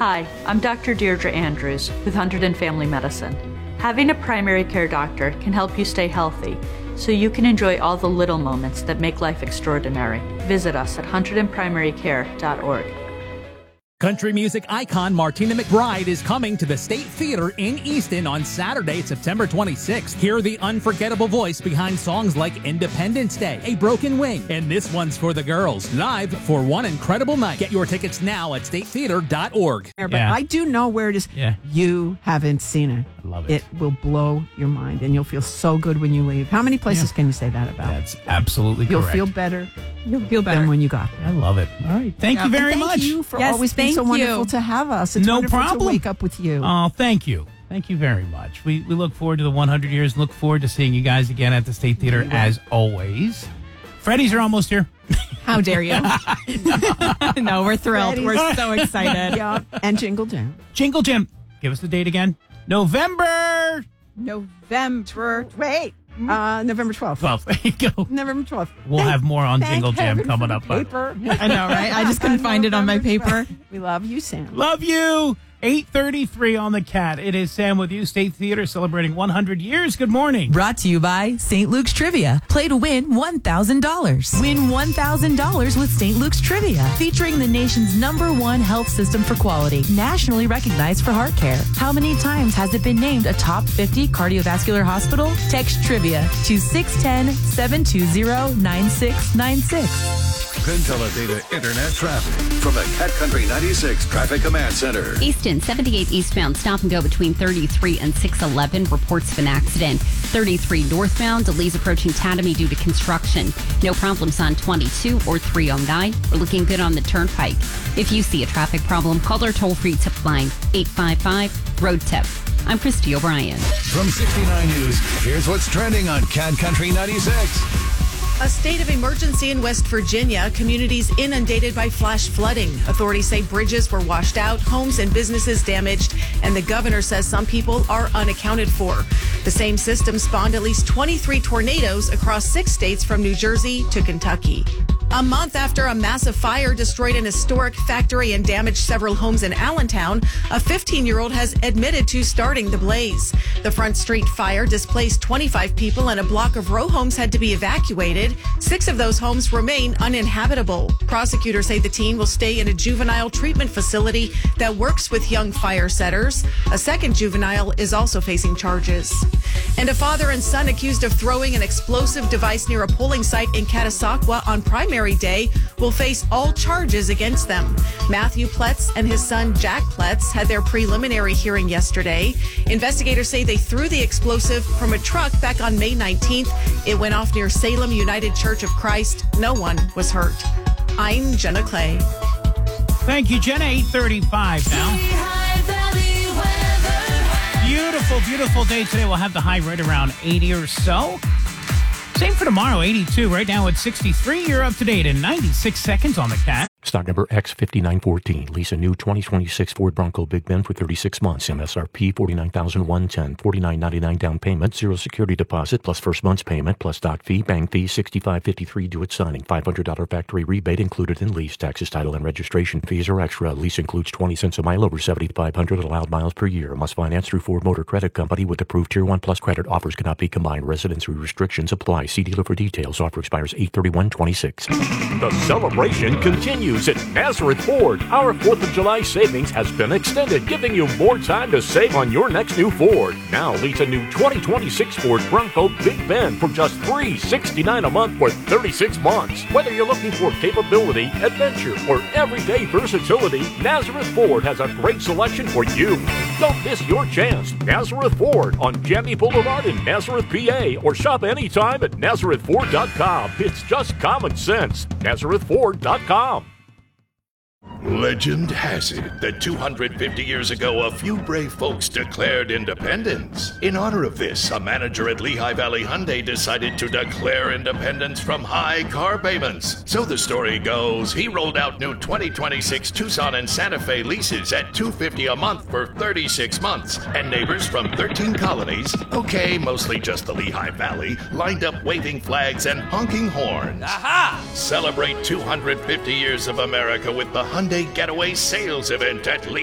Hi, I'm Dr. Deirdre Andrews with Hunterdon Family Medicine. Having a primary care doctor can help you stay healthy, so you can enjoy all the little moments that make life extraordinary. Visit us at hunterdonprimarycare.org. Country music icon Martina McBride is coming to the State Theater in Easton on Saturday, September 26th. Hear the unforgettable voice behind songs like Independence Day, A Broken Wing, and This One's for the Girls. Live for one incredible night. Get your tickets now at statetheater.org. But I do know where it is. Yeah. You haven't seen it. I love it. It will blow your mind, and you'll feel so good when you leave. How many places can you say that about? That's absolutely You'll correct. feel better. You'll feel better than when you got there. I love it. All right. Thank you very much. Thank you for Yes, always being so thank you. wonderful to have us. It's No wonderful problem. to wake up with you. Oh, thank you. Thank you very much. We look forward to the 100 years. Look forward to seeing you guys again at the State Theater as always. Freddy's are almost here. How dare you? No, we're thrilled. Freddy's. We're so excited. Yeah, and Jingle Jam. Jingle Jam. Give us the date again. November November 12th. 12th. There you go. November 12th. We'll have more on Jingle Jam heaven coming for up. Paper. I know, right? I just couldn't find it on my paper. We love you, Sam. Love you. 8:33 on the Cat. It is Sam with you. State Theater celebrating 100 years. Good morning. Brought to you by St. Luke's Trivia. Play to win $1,000. Win $1,000 with St. Luke's Trivia, featuring the nation's #1 health system for quality, nationally recognized for heart care. How many times has it been named a top 50 cardiovascular hospital? Text Trivia to 610-720-9696. Pinteladata Internet traffic from the Cat Country 96 Traffic Command Center. Easton, 78 eastbound, stop and go between 33 and 611. Reports of an accident. 33 northbound, delays approaching Tatamy due to construction. No problems on 22 or 309. We're looking good on the turnpike. If you see a traffic problem, call our toll-free tip line, 855-ROAD-TIP. I'm Christy O'Brien. From 69 News, here's what's trending on Cat Country 96. A state of emergency in West Virginia. Communities inundated by flash flooding. Authorities say bridges were washed out, homes and businesses damaged, and the governor says some people are unaccounted for. The same system spawned at least 23 tornadoes across 6 states from New Jersey to Kentucky. A month after a massive fire destroyed an historic factory and damaged several homes in Allentown, a 15-year-old has admitted to starting the blaze. The Front Street fire displaced 25 people and a block of row homes had to be evacuated. 6 of those homes remain uninhabitable. Prosecutors say the teen will stay in a juvenile treatment facility that works with young fire setters. A second juvenile is also facing charges. And a father and son accused of throwing an explosive device near a polling site in Catasauqua on primary day will face all charges against them. Matthew Pletz and his son Jack Pletz had their preliminary hearing yesterday. Investigators say they threw the explosive from a truck back on May 19th. It went off near Salem United Church of Christ. No one was hurt. I'm Jenna Clay. Thank you, Jenna. 8:35 now. Beautiful, beautiful day today. We'll have the high right around 80 or so. Same for tomorrow, 82. Right now it's 63. You're up to date in 96 seconds on the Cat. Stock number X5914. Lease a new 2026 Ford Bronco Big Ben for 36 months. MSRP $49,110. $49.99 down payment. 0 security deposit plus first month's payment plus doc fee. Bank fee $65.53 due at signing. $500 factory rebate included in lease. Taxes, title, and registration fees are extra. Lease includes 20 cents a mile over 7,500 allowed miles per year. Must finance through Ford Motor Credit Company with approved Tier 1 Plus credit. Offers cannot be combined. Residency restrictions apply. See dealer for details. Offer expires 8/31/26. The celebration continues at Nazareth Ford. Our 4th of July savings has been extended, giving you more time to save on your next new Ford. Now lease a new 2026 Ford Bronco Big Ben for just $369 a month for 36 months. Whether you're looking for capability, adventure, or everyday versatility, Nazareth Ford has a great selection for you. Don't miss your chance. Nazareth Ford on Jamie Boulevard in Nazareth, PA, or shop anytime at NazarethFord.com. It's just common sense. NazarethFord.com. Legend has it that 250 years ago, a few brave folks declared independence. In honor of this, a manager at Lehigh Valley Hyundai decided to declare independence from high car payments. So the story goes, he rolled out new 2026 Tucson and Santa Fe leases at $250 a month for 36 months. And neighbors from 13 colonies, okay, mostly just the Lehigh Valley, lined up waving flags and honking horns. Aha! Celebrate 250 years of America with the Hyundai Getaway Sales Event at